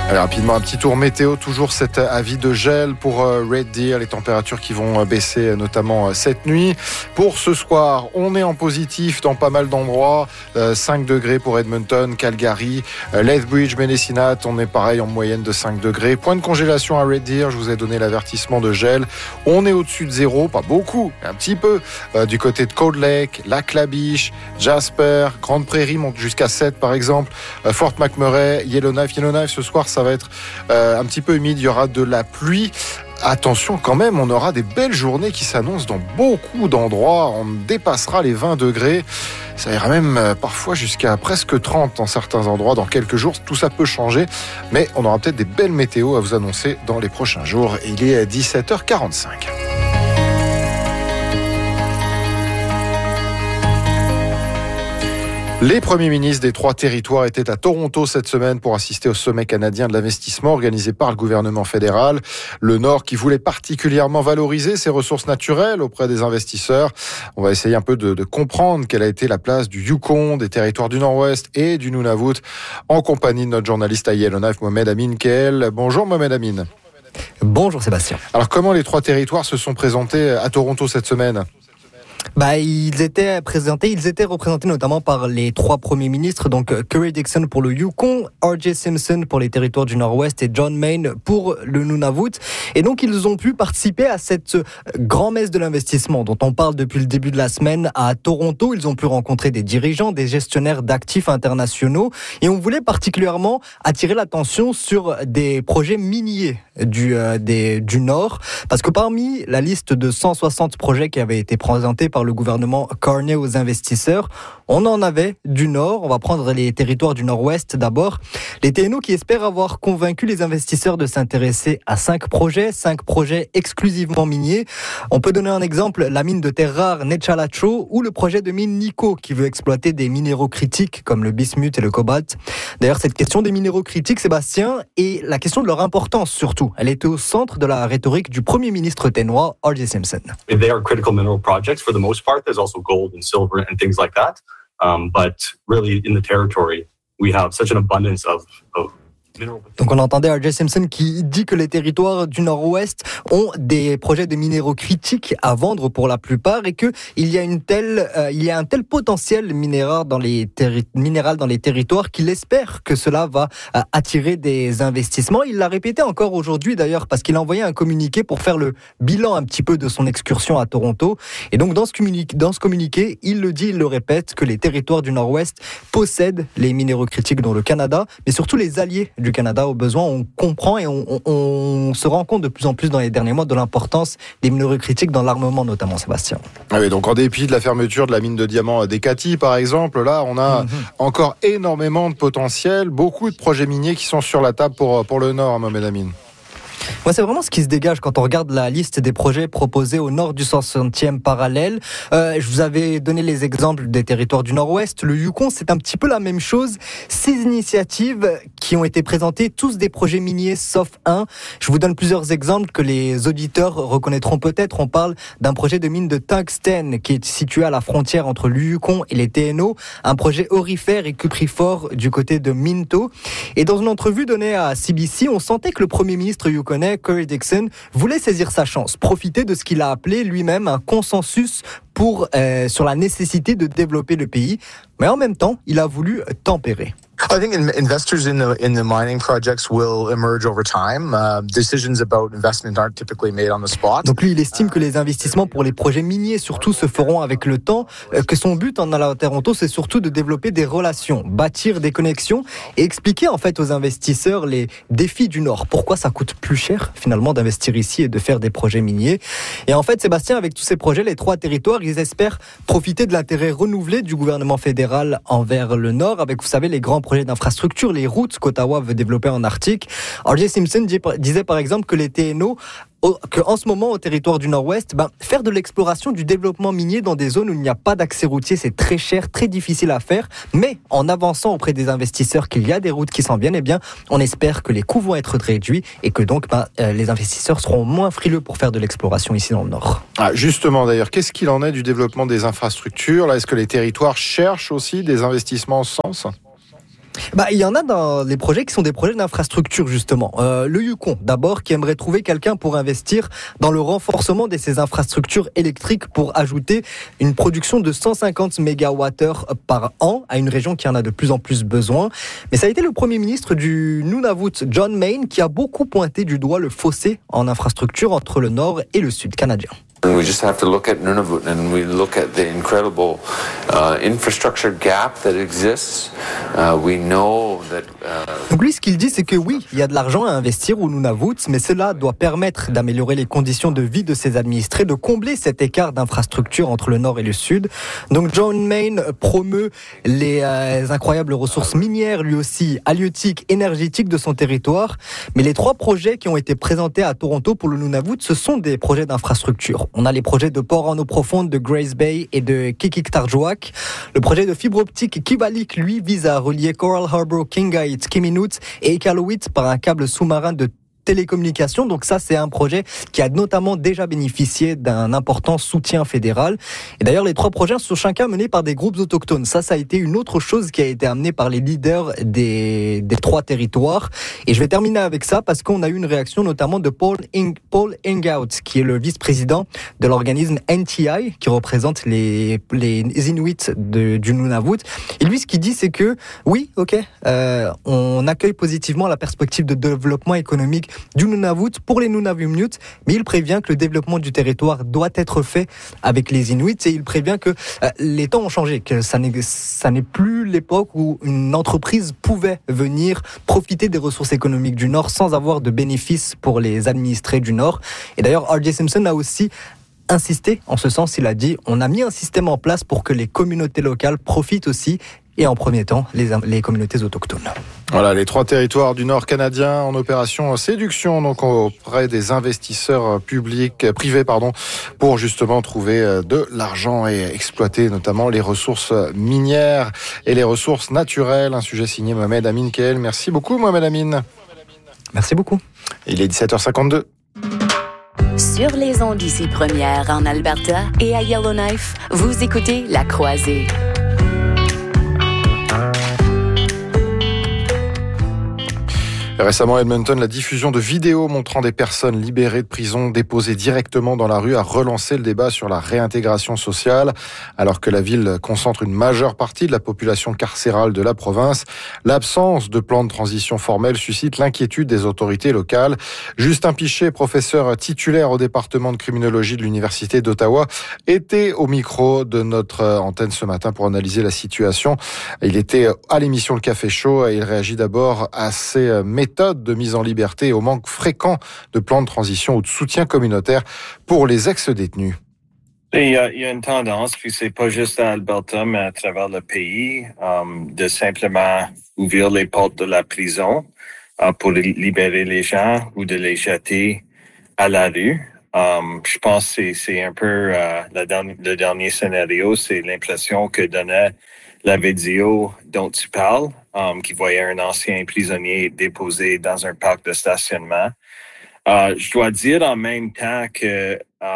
Allez, rapidement, un petit tour météo, toujours cet avis de gel pour Red Deer, les températures qui vont baisser notamment cette nuit. Pour ce soir, on est en positif dans pas mal d'endroits, 5 degrés pour Edmonton, Calgary, Lethbridge, Ménécinat, on est pareil en moyenne de 5 degrés. Point de congélation à Red Deer, je vous ai donné l'avertissement de gel. On est au-dessus de zéro, pas beaucoup, un petit peu, du côté de Cold Lake, Lac La Biche, Jasper, Grande Prairie monte jusqu'à 7 par exemple, Fort McMurray, Yellowknife ce soir ça va être un petit peu humide, il y aura de la pluie. Attention quand même, on aura des belles journées qui s'annoncent dans beaucoup d'endroits, on dépassera les 20 degrés, ça ira même parfois jusqu'à presque 30 dans certains endroits dans quelques jours, tout ça peut changer, mais on aura peut-être des belles météos à vous annoncer dans les prochains jours. Il est 17h45. Les premiers ministres des 3 territoires étaient à Toronto cette semaine pour assister au sommet canadien de l'investissement organisé par le gouvernement fédéral. Le Nord qui voulait particulièrement valoriser ses ressources naturelles auprès des investisseurs. On va essayer un peu de comprendre quelle a été la place du Yukon, des territoires du Nord-Ouest et du Nunavut en compagnie de notre journaliste à Yellowknife, Mohamed Amin Keel. Bonjour Mohamed Amin. Bonjour Sébastien. Alors comment les 3 territoires se sont présentés à Toronto cette semaine ? Ils étaient représentés notamment par les 3 premiers ministres, donc Curry Dixon pour le Yukon, R.J. Simpson pour les territoires du Nord-Ouest et John Mayne pour le Nunavut. Et donc ils ont pu participer à cette grand-messe de l'investissement dont on parle depuis le début de la semaine à Toronto. Ils ont pu rencontrer des dirigeants, des gestionnaires d'actifs internationaux et on voulait particulièrement attirer l'attention sur des projets miniers du Nord, parce que parmi la liste de 160 projets qui avaient été présentés par le gouvernement Carney aux investisseurs, on en avait du Nord. On va prendre les territoires du Nord-Ouest d'abord. Les TNO qui espèrent avoir convaincu les investisseurs de s'intéresser à 5 projets exclusivement miniers. On peut donner un exemple, la mine de terres rares Nechalacho ou le projet de mine Nico qui veut exploiter des minéraux critiques comme le bismuth et le cobalt. D'ailleurs, cette question des minéraux critiques, Sébastien, et la question de leur importance surtout, elle était au centre de la rhétorique du Premier ministre ténois, R.J. Simpson. They are critical mineral projects for the most part. There's also gold and silver and things like that. But really, in the territory, we have such an abundance of Donc on entendait R.J. Simpson qui dit que les territoires du Nord-Ouest ont des projets de minéraux critiques à vendre pour la plupart et qu'il y a un tel potentiel minéral dans les territoires qu'il espère que cela va attirer des investissements. Il l'a répété encore aujourd'hui d'ailleurs parce qu'il a envoyé un communiqué pour faire le bilan un petit peu de son excursion à Toronto. Et donc dans ce communiqué, il le dit, il le répète, que les territoires du Nord-Ouest possèdent les minéraux critiques dont le Canada, mais surtout les alliés du Canada au besoin. On comprend et on se rend compte de plus en plus dans les derniers mois de l'importance des minéraux critiques dans l'armement notamment, Sébastien. Oui, donc en dépit de la fermeture de la mine de diamants d'Ekati par exemple, là on a encore énormément de potentiel, beaucoup de projets miniers qui sont sur la table pour le Nord, Mohamed Amin. Moi, c'est vraiment ce qui se dégage quand on regarde la liste des projets proposés au nord du 60e parallèle. Je vous avais donné les exemples des territoires du Nord-Ouest. Le Yukon, c'est un petit peu la même chose. 6 initiatives qui ont été présentées, tous des projets miniers, sauf un. Je vous donne plusieurs exemples que les auditeurs reconnaîtront peut-être. On parle d'un projet de mine de tungstène qui est situé à la frontière entre le Yukon et les TNO. Un projet aurifère et cuprifort du côté de Minto. Et dans une entrevue donnée à CBC, on sentait que le premier ministre yukonais, Curry Dixon, voulait saisir sa chance, profiter de ce qu'il a appelé lui-même un consensus sur la nécessité de développer le pays. Mais en même temps, il a voulu tempérer. I think investors in the mining projects will emerge over time. Decisions about investment aren't typically made on the spot. Donc lui, il estime que les investissements pour les projets miniers surtout se feront avec le temps, que son but en allant à Toronto, c'est surtout de développer des relations, bâtir des connexions et expliquer en fait aux investisseurs les défis du Nord. Pourquoi ça coûte plus cher finalement d'investir ici et de faire des projets miniers. Et en fait, Sébastien, avec tous ces projets, les 3 territoires, ils espèrent profiter de l'intérêt renouvelé du gouvernement fédéral envers le Nord, avec, vous savez, les grands projets d'infrastructure, les routes qu'Ottawa veut développer en Arctique. R.J. Simpson disait par exemple que les TNO, qu'en ce moment au territoire du Nord-Ouest, faire de l'exploration du développement minier dans des zones où il n'y a pas d'accès routier, c'est très cher, très difficile à faire, mais en avançant auprès des investisseurs qu'il y a des routes qui s'en viennent, on espère que les coûts vont être réduits et que donc les investisseurs seront moins frileux pour faire de l'exploration ici dans le Nord. Justement d'ailleurs, qu'est-ce qu'il en est du développement des infrastructures ? Là, est-ce que les territoires cherchent aussi des investissements en ce sens ? Il y en a dans les projets qui sont des projets d'infrastructure, justement. Le Yukon, d'abord, qui aimerait trouver quelqu'un pour investir dans le renforcement de ses infrastructures électriques pour ajouter une production de 150 mégawattheures par an à une région qui en a de plus en plus besoin. Mais ça a été le premier ministre du Nunavut, John Mayne, qui a beaucoup pointé du doigt le fossé en infrastructure entre le nord et le sud canadien. We just have to look at Nunavut and we look at the incredible infrastructure gap that exists. We know that. Donc lui, ce qu'il dit, c'est que oui, il y a de l'argent à investir au Nunavut, mais cela doit permettre d'améliorer les conditions de vie de ses administrés, de combler cet écart d'infrastructure entre le nord et le sud. Donc John Mayne promeut les incroyables ressources minières, lui aussi halieutiques, énergétiques de son territoire. Mais les 3 projets qui ont été présentés à Toronto pour le Nunavut, ce sont des projets d'infrastructure. On a les projets de port en eau profonde de Grace Bay et de Qikiqtarjuaq. Le projet de fibre optique Kivalik, lui, vise à relier Coral Harbour, Qinghai, Qiminut et Iqaluit par un câble sous-marin de télécommunications. Donc ça, c'est un projet qui a notamment déjà bénéficié d'un important soutien fédéral. Et d'ailleurs, les 3 projets sont chacun menés par des groupes autochtones. Ça a été une autre chose qui a été amenée par les leaders des 3 territoires. Et je vais terminer avec ça parce qu'on a eu une réaction notamment de Paul Ingout, qui est le vice-président de l'organisme NTI, qui représente les Inuits du Nunavut. Et lui, ce qu'il dit, c'est que oui, on accueille positivement la perspective de développement économique du Nunavut pour les Nunavummiut, mais il prévient que le développement du territoire doit être fait avec les Inuits et il prévient que les temps ont changé, que ça n'est plus l'époque où une entreprise pouvait venir profiter des ressources économiques du Nord sans avoir de bénéfices pour les administrés du Nord. Et d'ailleurs, R.J. Simpson a aussi insisté en ce sens. Il a dit « On a mis un système en place pour que les communautés locales profitent aussi et en premier temps les communautés autochtones. » Voilà, les 3 territoires du Nord canadien en opération séduction, donc auprès des investisseurs privés, pour justement trouver de l'argent et exploiter notamment les ressources minières et les ressources naturelles. Un sujet signé Mohamed Amin Keel. Merci beaucoup, Mohamed Amin. Merci beaucoup. Il est 17h52. Sur les ondes d'ici Première en Alberta et à Yellowknife, vous écoutez La Croisée. Récemment, à Edmonton, la diffusion de vidéos montrant des personnes libérées de prison déposées directement dans la rue a relancé le débat sur la réintégration sociale. Alors que la ville concentre une majeure partie de la population carcérale de la province, l'absence de plan de transition formel suscite l'inquiétude des autorités locales. Justin Piché, professeur titulaire au département de criminologie de l'Université d'Ottawa, était au micro de notre antenne ce matin pour analyser la situation. Il était à l'émission Le Café Chaud et il réagit d'abord à ces méthodes de mise en liberté et au manque fréquent de plans de transition ou de soutien communautaire pour les ex-détenus. Il y a une tendance, puis c'est pas juste à Alberta, mais à travers le pays, de simplement ouvrir les portes de la prison pour libérer les gens ou de les jeter à la rue. Je pense que c'est un peu le dernier scénario, c'est l'impression que donnait la vidéo dont tu parles, qui voyait un ancien prisonnier déposé dans un parc de stationnement. Je dois dire en même temps que,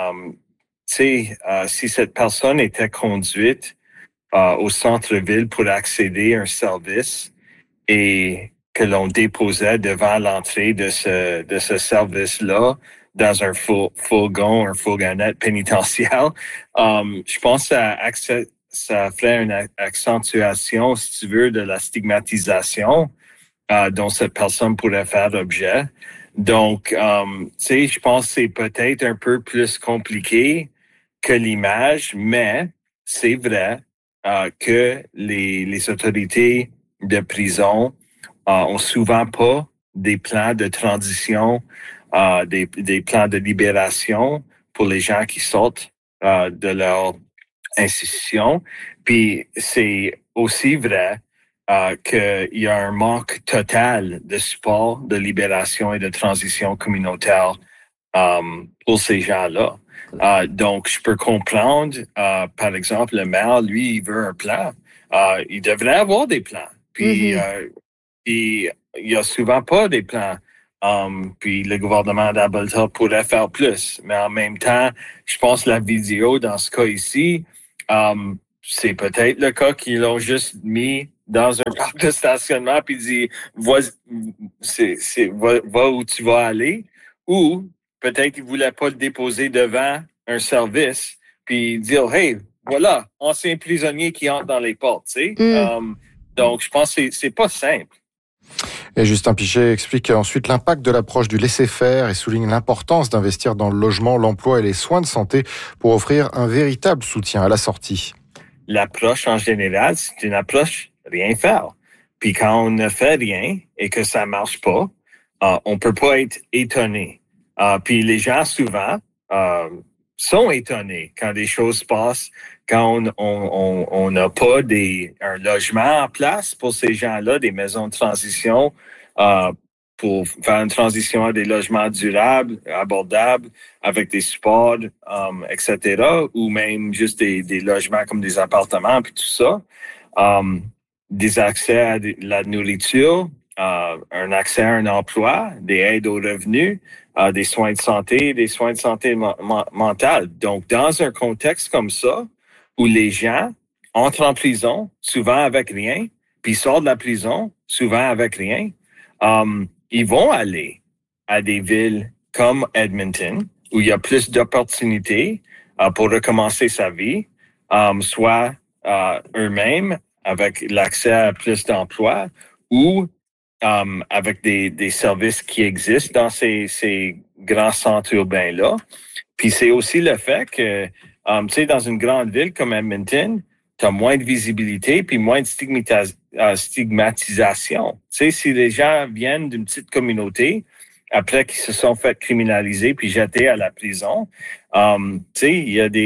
si cette personne était conduite au centre-ville pour accéder à un service et que l'on déposait devant l'entrée de ce service-là dans un fourgon, un fourgonnette pénitentiaire, je pense que ça ferait une accentuation, si tu veux, de la stigmatisation dont cette personne pourrait faire l'objet. Donc, je pense que c'est peut-être un peu plus compliqué que l'image, mais c'est vrai que les autorités de prison ont souvent pas des plans de transition, des plans de libération pour les gens qui sortent de leur institution. Puis c'est aussi vrai qu'il y a un manque total de support, de libération et de transition communautaire pour ces gens-là. Donc, je peux comprendre, par exemple, le maire, lui, il veut un plan. Il devrait avoir des plans. Puis, il y a souvent pas des plans. Puis le gouvernement d'Alberta pourrait faire plus. Mais en même temps, je pense que la vidéo, dans ce cas ici, c'est peut-être le cas qu'ils l'ont juste mis dans un parc de stationnement puis dit va où tu vas aller, ou peut-être qu'il voulait pas le déposer devant un service puis dire hey, voilà, ancien prisonnier qui entre dans les portes, tu sais. Donc je pense que c'est pas simple. Et Justin Pichet explique ensuite l'impact de l'approche du laisser-faire et souligne l'importance d'investir dans le logement, l'emploi et les soins de santé pour offrir un véritable soutien à la sortie. L'approche en général, c'est une approche rien faire. Puis quand on ne fait rien et que ça marche pas, on peut pas être étonné. Puis les gens souvent sont étonnés quand des choses se passent, quand on n'a pas un logement en place pour ces gens-là, des maisons de transition pour faire une transition à des logements durables, abordables, avec des supports, etc., ou même juste des logements comme des appartements, puis tout ça. Des accès à la nourriture, un accès à un emploi, des aides aux revenus, des soins de santé mentale. Donc, dans un contexte comme ça, où les gens entrent en prison, souvent avec rien, puis sortent de la prison, souvent avec rien, ils vont aller à des villes comme Edmonton, où il y a plus d'opportunités pour recommencer sa vie, soit eux-mêmes, avec l'accès à plus d'emplois, ou avec des services qui existent dans ces grands centres urbains-là. Puis c'est aussi le fait que, tu sais, dans une grande ville comme Edmonton, tu as moins de visibilité puis moins de stigmatisation. Tu sais, si les gens viennent d'une petite communauté, après qu'ils se sont fait criminaliser puis jeter à la prison, tu sais, il y a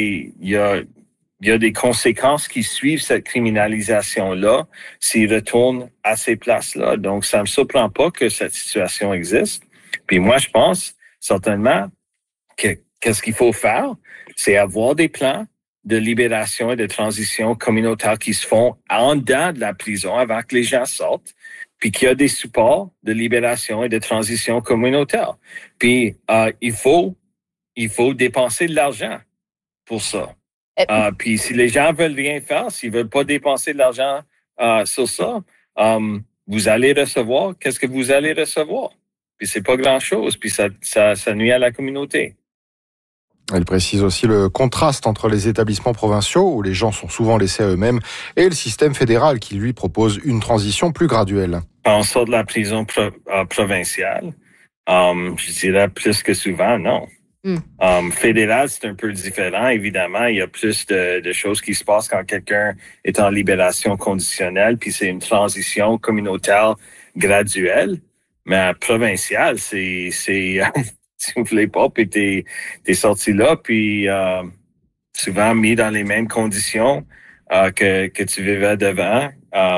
des conséquences qui suivent cette criminalisation-là s'ils retournent à ces places-là. Donc, ça me surprend pas que cette situation existe. Puis moi, je pense certainement que qu'est-ce qu'il faut faire, c'est avoir des plans de libération et de transition communautaire qui se font en dedans de la prison avant que les gens sortent, puis qu'il y a des supports de libération et de transition communautaire. Puis, il faut dépenser de l'argent pour ça. Puis si les gens veulent rien faire, s'ils veulent pas dépenser de l'argent sur ça, vous allez recevoir, qu'est-ce que vous allez recevoir? Puis c'est pas grand-chose, puis ça nuit à la communauté. Elle précise aussi le contraste entre les établissements provinciaux, où les gens sont souvent laissés à eux-mêmes, et le système fédéral qui, lui, propose une transition plus graduelle. Quand on sort de la prison provinciale, je dirais plus que souvent, non. Fédéral, c'est un peu différent. Évidemment, il y a plus de choses qui se passent quand quelqu'un est en libération conditionnelle, puis c'est une transition communautaire graduelle. Mais provincial, c'est si vous voulez pas, puis t'es sorti là, puis souvent mis dans les mêmes conditions que tu vivais dedans,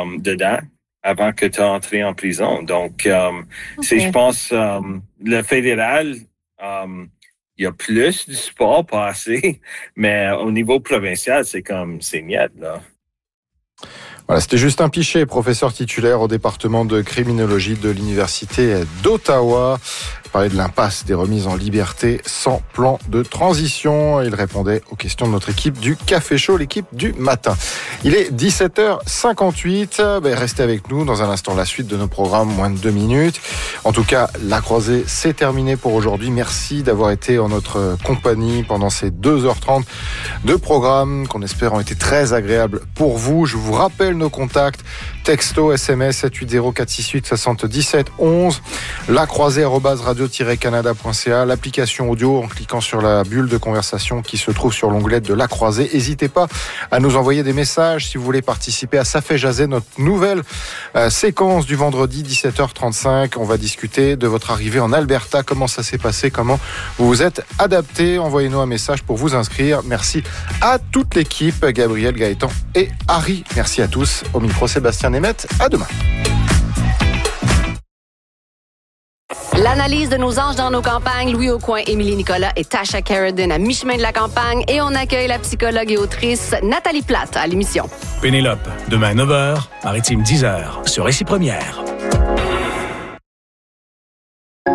avant que tu as entré en prison. Donc, c'est, je pense, le fédéral, il y a plus de support, pas assez, mais au niveau provincial, c'est miette, là. Voilà, c'était Justin Pichet, professeur titulaire au département de criminologie de l'Université d'Ottawa. Il parlait de l'impasse des remises en liberté sans plan de transition. Il répondait aux questions de notre équipe du Café Chaud, l'équipe du matin. Il est 17h58. Restez avec nous dans un instant, la suite de nos programmes, moins de 2 minutes. En tout cas, la croisée, c'est terminé pour aujourd'hui. Merci d'avoir été en notre compagnie pendant ces 2h30 de programme qu'on espère ont été très agréables pour vous. Je vous rappelle nos contacts, texto, SMS 780 468 77 11, lacroisée@radio-canada.ca, l'application audio en cliquant sur la bulle de conversation qui se trouve sur l'onglet de La Croisée. N'hésitez pas à nous envoyer des messages si vous voulez participer à Ça fait jaser, notre nouvelle séquence du vendredi 17h35. On va discuter de votre arrivée en Alberta, comment ça s'est passé, comment vous vous êtes adapté. Envoyez-nous un message pour vous inscrire. Merci à toute l'équipe, Gabriel, Gaëtan et Harry. Merci à tous. Au micro, Sébastien Nemeth. À demain. L'analyse de nos anges dans nos campagnes, Louis Aucoin, Émilie Nicolas et Tasha Carradine à mi-chemin de la campagne. Et on accueille la psychologue et autrice Nathalie Plate à l'émission. Pénélope, demain 9h, Maritime 10h, sur Récit Première.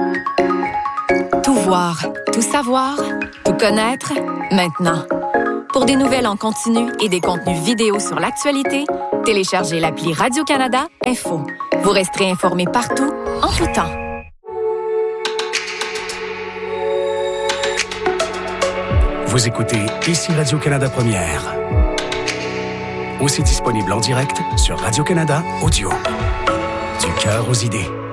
Tout voir, tout savoir, tout connaître, maintenant. Pour des nouvelles en continu et des contenus vidéo sur l'actualité, téléchargez l'appli Radio-Canada Info. Vous resterez informés partout, en tout temps. Vous écoutez ici Radio-Canada Première. Aussi disponible en direct sur Radio-Canada Audio. Du cœur aux idées.